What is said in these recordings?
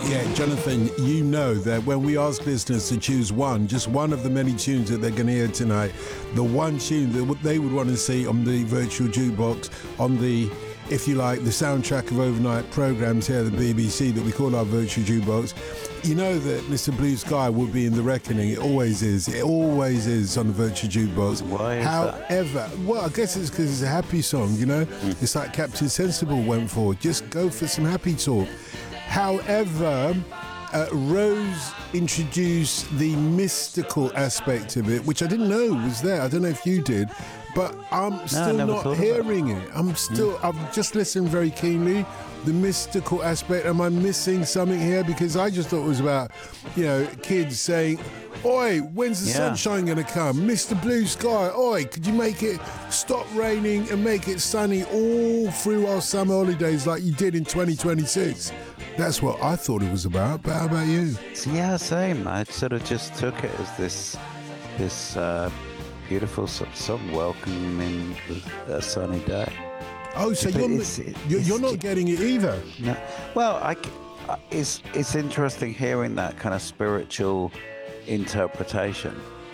Yeah, Jonathan, you know that when we ask listeners to choose one, just one of the many tunes that they're going to hear tonight, the one tune that they would want to see on the virtual jukebox, on the, if you like, the soundtrack of overnight programs here at the BBC that we call our virtual jukebox, you know that Mr. Blue Sky will be in The Reckoning. It always is. It always is on the virtual jukebox. Why is However, that? Well, I guess it's because it's a happy song, you know? It's like Captain Sensible went for. Just go for some happy talk. However, Rose introduced the mystical aspect of it, which I didn't know was there. I don't know if you did, but I'm still not hearing it. I'm just listening very keenly. The mystical aspect. Am I missing something here? Because I just thought it was about, you know, kids saying, "Oi, when's the sunshine going to come? Mr. Blue Sky, oi, could you make it stop raining and make it sunny all through our summer holidays like you did in 2026? That's what I thought it was about. But how about you? Yeah, same. I sort of just took it as this beautiful song welcoming a sunny day. Oh, so you're not getting it either? No. Well, it's interesting hearing that kind of spiritual interpretation.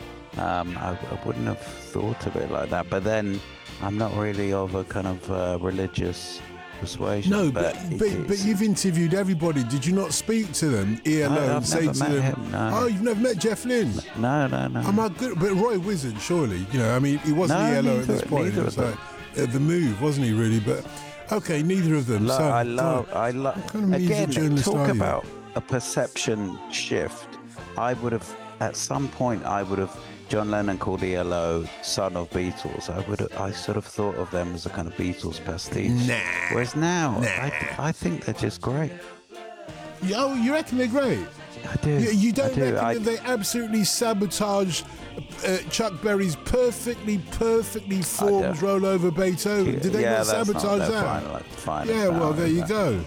I wouldn't have thought of it like that, but then I'm not really of a kind of religious persuasion. No, but you've interviewed everybody. Did you not speak to them? ELO, I've say never to met them. him, no. Oh, you've never met Jeff Lynne? No. Am I good? But Roy Wizard, surely. You know, I mean, he wasn't ELO at this point. He was like The Move, wasn't he? Really, but okay, neither of them. I love. What kind of music Again, journalist talk are you? about a perception shift. I would have, at some point, John Lennon called ELO son of Beatles. I sort of thought of them as a kind of Beatles pastiche. Nah. Whereas now, I think they're just great. Oh, you reckon they're great? I do. You don't reckon that they absolutely sabotage Chuck Berry's perfectly formed Roll Over Beethoven? Did they not sabotage that? Fine, yeah, well, there you go.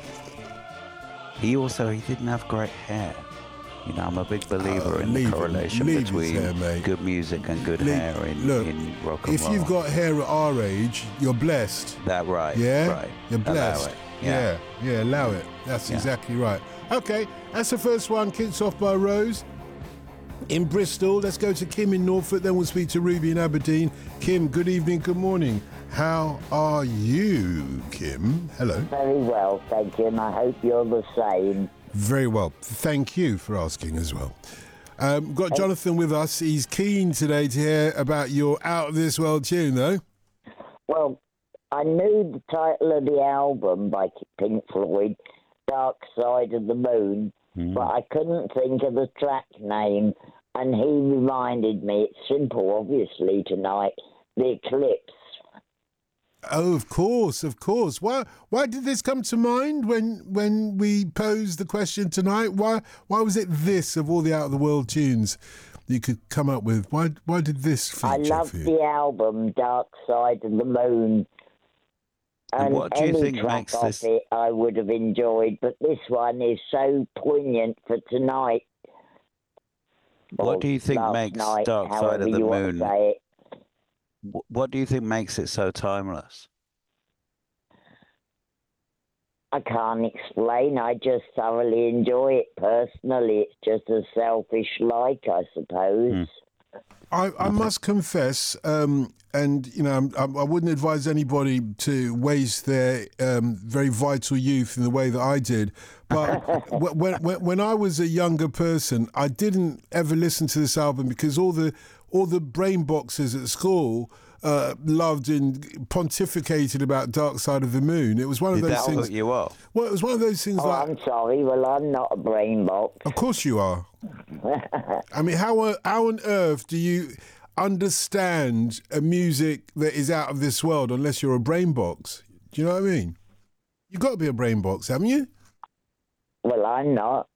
He didn't have great hair. You know, I'm a big believer in the correlation between good music and good hair in rock and roll. If you've got hair at our age, you're blessed. That right. Yeah? Right. You're blessed. Yeah, allow it. That's exactly right. Okay, that's the first one, kicked off by Rose in Bristol. Let's go to Kim in Norfolk, then we'll speak to Ruby in Aberdeen. Kim, good evening, good morning. How are you, Kim? Hello. Very well, thank you, and I hope you're the same. Very well. Thank you for asking as well. Got Jonathan with us. He's keen today to hear about your Out of This World tune, though. Well, I knew the title of the album by Pink Floyd, Dark Side of the Moon, but I couldn't think of the track name, and he reminded me, it's simple, obviously, tonight, The Eclipse. Oh, of course. Why did this come to mind when we posed the question tonight? Why was it this of all the Out of the World tunes you could come up with? Why did this feature? I loved the album Dark Side of the Moon. And what do you think makes this? It I would have enjoyed, but this one is so poignant for tonight. What do you think makes Dark Side of the Moon? What do you think makes it so timeless? I can't explain. I just thoroughly enjoy it personally. It's just a selfish like, I suppose. I must confess, and you know, I wouldn't advise anybody to waste their very vital youth in the way that I did. But when I was a younger person, I didn't ever listen to this album because all the brain boxers at school loved and pontificated about Dark Side of the Moon. It was one of those things. Did that put you off? Well, it was one of those things. I'm sorry. Well, I'm not a brain box. Of course you are. I mean, how on earth do you understand a music that is out of this world unless you're a brain box? Do you know what I mean? You've got to be a brain box, haven't you? Well, I'm not.